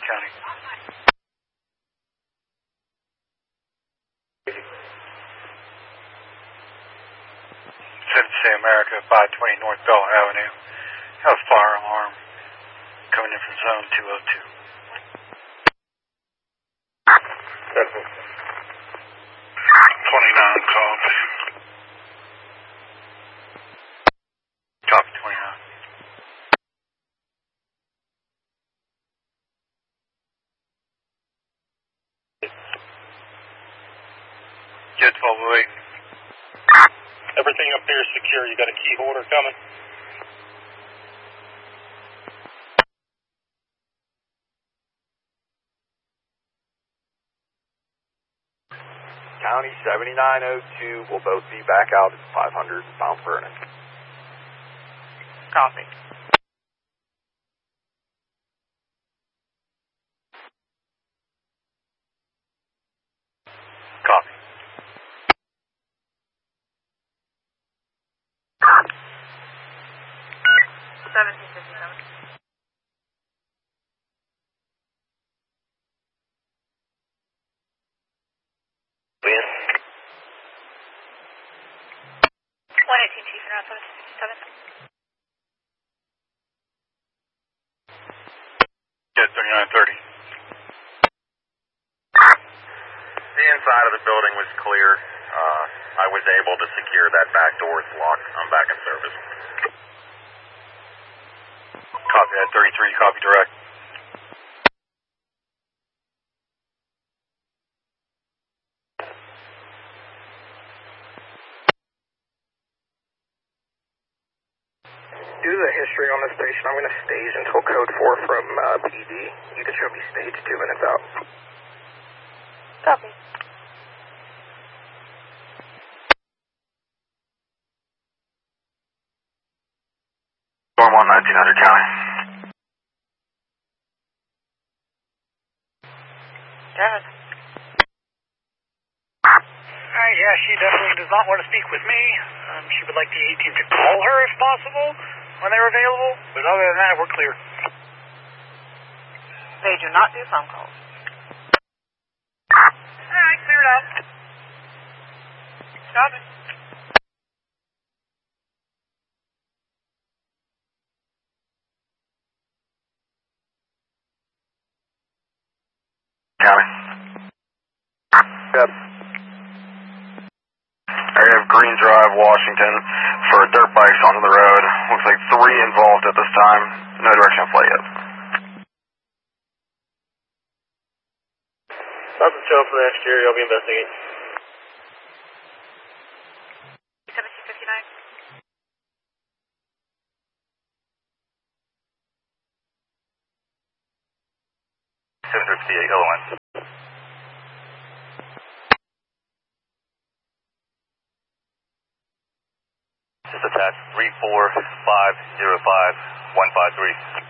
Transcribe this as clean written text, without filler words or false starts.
County. Say America, 520 North Bell Avenue. Have a fire alarm coming in from zone 202. 29, copy. Copy 29. Jet 1208. Everything up there is secure. You got a key holder coming? County 7902 will both be back out at 500 Mount Vernon. Copy. Copy. Win. 118 Chief and 767. Jet 3930. The inside of the building was clear. I was able to secure that back door. It's locked. I'm back in service. Copy that, 33, copy direct. Due to the history on this station, I'm going to stage until code 4 from PD. You can show me stage 2 minutes out. Copy. Storm 1, 1900 County. Travis. Yeah, she definitely does not want to speak with me. She would like the A-team to call her if possible when they're available, but other than that, we're clear. They do not do phone calls. Alright, cleared out. Copy. County. Yep. Area of Green Drive, Washington, for dirt bikes onto the road. Looks like 3 involved at this time. No direction of flight yet. Nothing shown for the exterior. I'll be investigating. 1759. 758 Illinois. Just attached 34505 153.